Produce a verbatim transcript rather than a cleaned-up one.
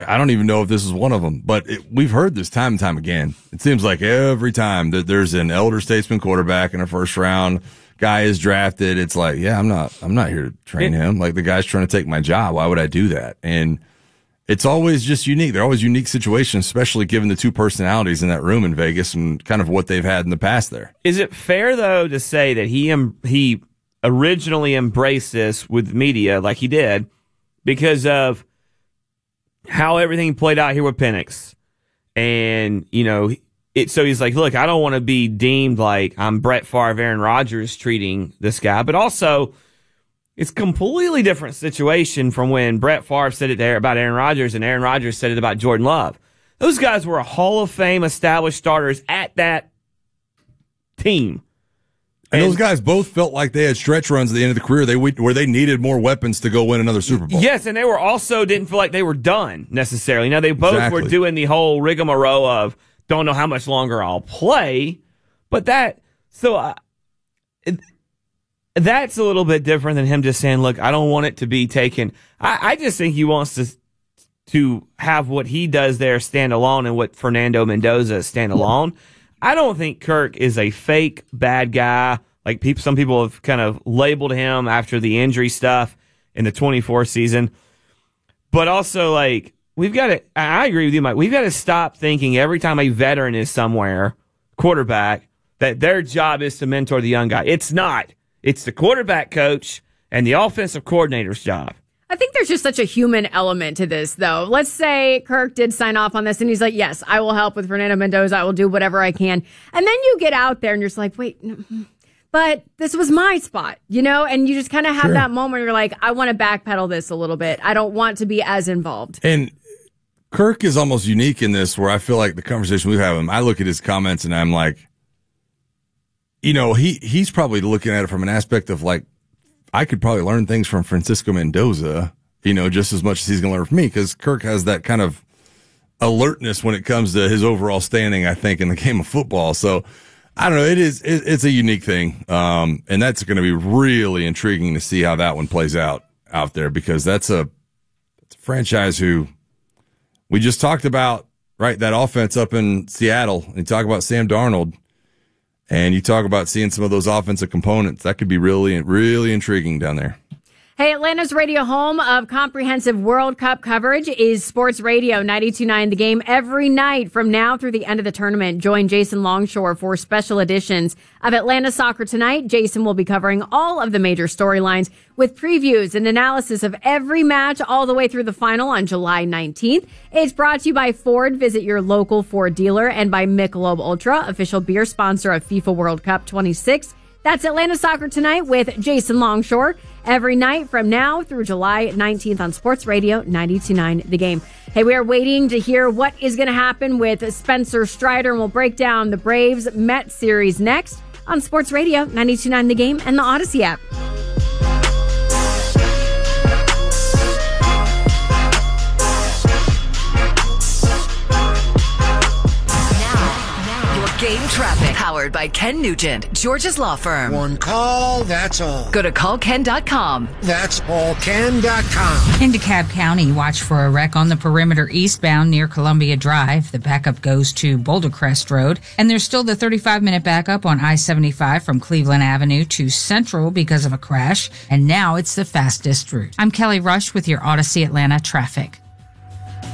I don't even know if this is one of them, but it, we've heard this time and time again. It seems like every time that there's an elder statesman quarterback in a first round guy is drafted, it's like, yeah, I'm not, I'm not here to train him. Like, the guy's trying to take my job. Why would I do that? And it's always just unique. They're always unique situations, especially given the two personalities in that room in Vegas and kind of what they've had in the past there. Is it fair, though, to say that he um, he originally embraced this with media like he did because of how everything played out here with Penix? And, you know, it, so he's like, look, I don't want to be deemed like I'm Brett Favre, Aaron Rodgers treating this guy, but also it's a completely different situation from when Brett Favre said it there about Aaron Rodgers and Aaron Rodgers said it about Jordan Love. Those guys were Hall of Fame established starters at that team. And, and those guys both felt like they had stretch runs at the end of the career they where they needed more weapons to go win another Super Bowl. Yes, and they were also didn't feel like they were done necessarily. Now, they both exactly. were doing the whole rigmarole of don't know how much longer I'll play, but that so uh, it, that's a little bit different than him just saying, look, I don't want it to be taken. I, I just think he wants to to have what he does there stand alone and what Fernando Mendoza stand alone. I don't think Kirk is a fake bad guy. Like people, some people have kind of labeled him after the injury stuff in the twenty-four season. But also, like, we've got to, I agree with you, Mike, we've got to stop thinking every time a veteran is somewhere, quarterback, that their job is to mentor the young guy. It's not. It's the quarterback coach and the offensive coordinator's job. I think there's just such a human element to this, though. Let's say Kirk did sign off on this, and he's like, yes, I will help with Fernando Mendoza. I will do whatever I can. And then you get out there, and you're just like, wait, no, but this was my spot, you know? And you just kind of have Sure. that moment where you're like, I want to backpedal this a little bit. I don't want to be as involved. And Kirk is almost unique in this where I feel like the conversation we've had with him, I look at his comments, and I'm like, you know, he he's probably looking at it from an aspect of like, I could probably learn things from Francisco Mendoza, you know, just as much as he's going to learn from me, because Kirk has that kind of alertness when it comes to his overall standing, I think, in the game of football. So I don't know. It is, it, it's a unique thing. Um, and that's going to be really intriguing to see how that one plays out out there, because that's a, that's a franchise who we just talked about, right? That offense up in Seattle, and you talk about Sam Darnold. And you talk about seeing some of those offensive components. That could be really, really intriguing down there. Hey, Atlanta's radio home of comprehensive World Cup coverage is Sports Radio ninety-two point nine The Game every night from now through the end of the tournament. Join Jason Longshore for special editions of Atlanta Soccer Tonight. Jason will be covering all of the major storylines with previews and analysis of every match all the way through the final on July nineteenth. It's brought to you by Ford. Visit your local Ford dealer, and by Michelob Ultra, official beer sponsor of FIFA World Cup twenty-six. That's Atlanta Soccer Tonight with Jason Longshore every night from now through July nineteenth on Sports Radio ninety-two point nine The Game. Hey, we are waiting to hear what is going to happen with Spencer Strider, and we'll break down the Braves-Mets series next on Sports Radio ninety-two point nine The Game and the Odyssey app. Game traffic powered by Ken Nugent, George's law firm. One call, that's all. Go to call ken dot com. That's all ken dot com. In DeKalb County, watch for a wreck on the perimeter eastbound near Columbia Drive. The backup goes to Boulder Crest Road, and there's still the thirty-five minute backup on I seventy-five from Cleveland Avenue to Central because of a crash, and now it's the fastest route. I'm Kelly Rush with your Odyssey Atlanta traffic.